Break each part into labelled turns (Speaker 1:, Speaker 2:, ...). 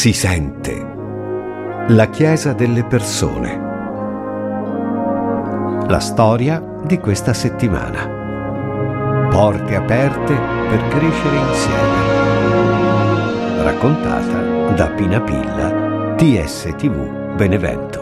Speaker 1: Si sente. La Chiesa delle persone. La storia di questa settimana. Porte aperte per crescere insieme. Raccontata da Pina Pilla, TSTV Benevento.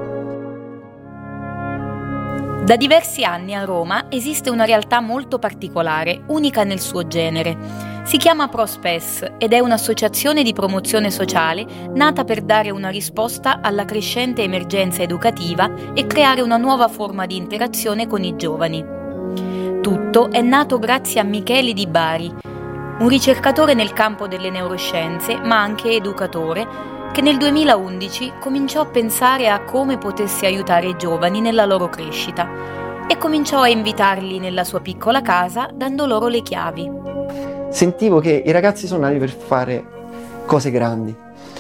Speaker 2: Da diversi anni a Roma esiste una realtà molto particolare, unica nel suo genere. Si chiama Prospes ed è un'associazione di promozione sociale nata per dare una risposta alla crescente emergenza educativa e creare una nuova forma di interazione con i giovani. Tutto è nato grazie a Michele Di Bari, un ricercatore nel campo delle neuroscienze ma anche educatore, che nel 2011 cominciò a pensare a come potesse aiutare i giovani nella loro crescita e cominciò a invitarli nella sua piccola casa dando loro le chiavi.
Speaker 3: Sentivo che i ragazzi sono nati per fare cose grandi,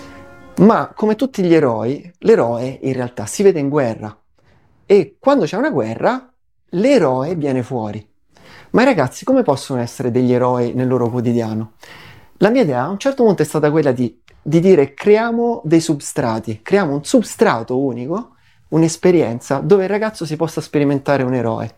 Speaker 3: ma come tutti gli eroi, l'eroe in realtà si vede in guerra e quando c'è una guerra l'eroe viene fuori. Ma i ragazzi come possono essere degli eroi nel loro quotidiano? La mia idea a un certo punto è stata quella di dire creiamo dei substrati, creiamo un substrato unico, un'esperienza dove il ragazzo si possa sperimentare un eroe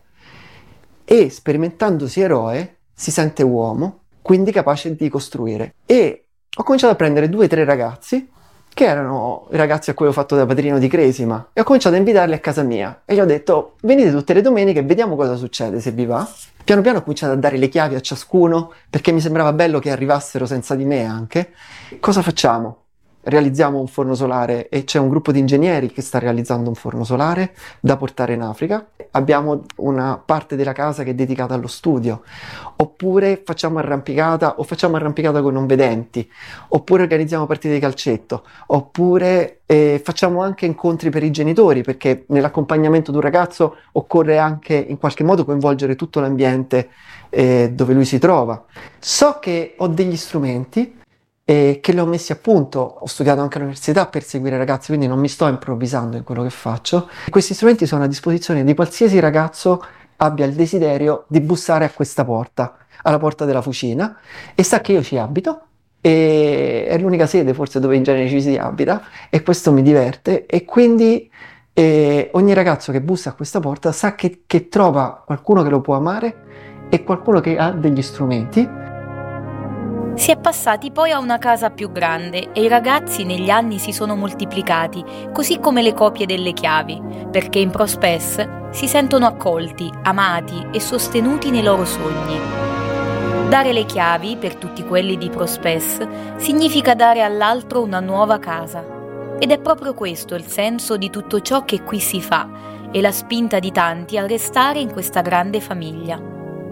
Speaker 3: e sperimentandosi eroe si sente uomo, quindi capace di costruire. E ho cominciato a prendere 2 o 3 ragazzi che erano i ragazzi a cui ho fatto da padrino di Cresima e ho cominciato a invitarli a casa mia e gli ho detto venite tutte le domeniche e vediamo cosa succede se vi va. Piano piano ho cominciato a dare le chiavi a ciascuno perché mi sembrava bello che arrivassero senza di me anche. Cosa facciamo? Realizziamo un forno solare e c'è un gruppo di ingegneri che sta realizzando un forno solare da portare in Africa. Abbiamo una parte della casa che è dedicata allo studio. Oppure facciamo arrampicata o facciamo arrampicata con non vedenti. Oppure organizziamo partite di calcetto. Oppure facciamo anche incontri per i genitori perché nell'accompagnamento di un ragazzo occorre anche in qualche modo coinvolgere tutto l'ambiente dove lui si trova. So che ho degli strumenti e che li ho messi a punto, ho studiato anche all'università per seguire ragazzi, quindi non mi sto improvvisando in quello che faccio. Questi strumenti sono a disposizione di qualsiasi ragazzo abbia il desiderio di bussare a questa porta, alla porta della fucina, e sa che io ci abito, e è l'unica sede forse dove in genere ci si abita, e questo mi diverte, e quindi ogni ragazzo che bussa a questa porta sa che trova qualcuno che lo può amare e qualcuno che ha degli strumenti.
Speaker 2: Si è passati poi a una casa più grande e i ragazzi negli anni si sono moltiplicati, così come le copie delle chiavi, perché in Prospes si sentono accolti, amati e sostenuti nei loro sogni. Dare le chiavi, per tutti quelli di Prospes, significa dare all'altro una nuova casa. Ed è proprio questo il senso di tutto ciò che qui si fa e la spinta di tanti a restare in questa grande famiglia.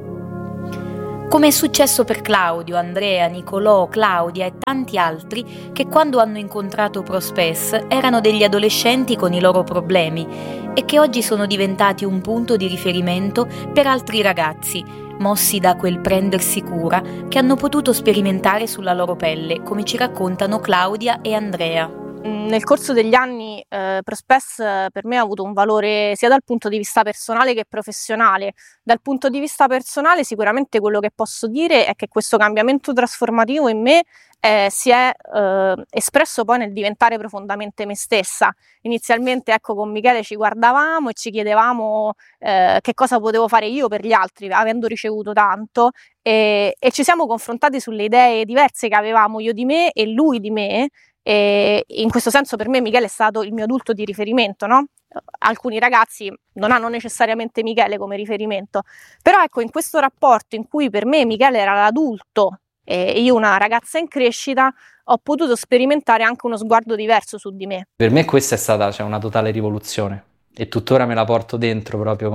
Speaker 2: Come è successo per Claudio, Andrea, Nicolò, Claudia e tanti altri che quando hanno incontrato Prospes erano degli adolescenti con i loro problemi e che oggi sono diventati un punto di riferimento per altri ragazzi, mossi da quel prendersi cura che hanno potuto sperimentare sulla loro pelle, come ci raccontano Claudia e Andrea.
Speaker 4: Nel corso degli anni Prospes per me ha avuto un valore sia dal punto di vista personale che professionale. Dal punto di vista personale sicuramente quello che posso dire è che questo cambiamento trasformativo in me si è espresso poi nel diventare profondamente me stessa. Inizialmente ecco con Michele ci guardavamo e ci chiedevamo che cosa potevo fare io per gli altri avendo ricevuto tanto e ci siamo confrontati sulle idee diverse che avevamo io di me e lui di me. E in questo senso per me Michele è stato il mio adulto di riferimento, no? Alcuni ragazzi non hanno necessariamente Michele come riferimento, però ecco in questo rapporto in cui per me Michele era l'adulto e io una ragazza in crescita ho potuto sperimentare anche uno sguardo diverso su di me.
Speaker 5: Per me questa è stata una totale rivoluzione e tuttora me la porto dentro proprio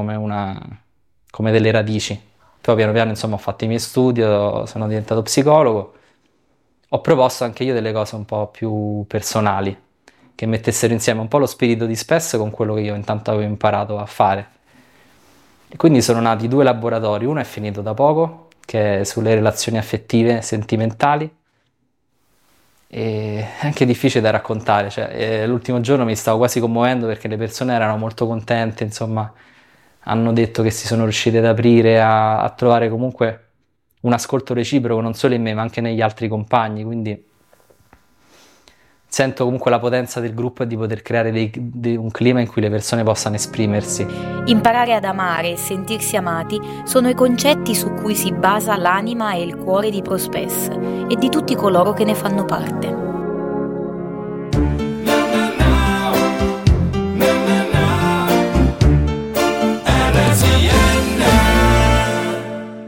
Speaker 5: come delle radici. Poi piano piano insomma ho fatto i miei studi, sono diventato psicologo. Ho proposto anche io delle cose un po' più personali, che mettessero insieme un po' lo spirito di Spes con quello che io intanto avevo imparato a fare. E quindi sono nati 2 laboratori, uno è finito da poco, che è sulle relazioni affettive, sentimentali, e è anche difficile da raccontare, l'ultimo giorno mi stavo quasi commuovendo perché le persone erano molto contente, insomma, hanno detto che si sono riusciti ad aprire, a trovare comunque un ascolto reciproco non solo in me ma anche negli altri compagni, quindi sento comunque la potenza del gruppo e di poter creare un clima in cui le persone possano esprimersi.
Speaker 2: Imparare ad amare e sentirsi amati sono i concetti su cui si basa l'anima e il cuore di Prospess e di tutti coloro che ne fanno parte.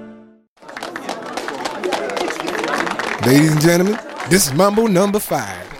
Speaker 6: Ladies and gentlemen, this is Mambo number 5.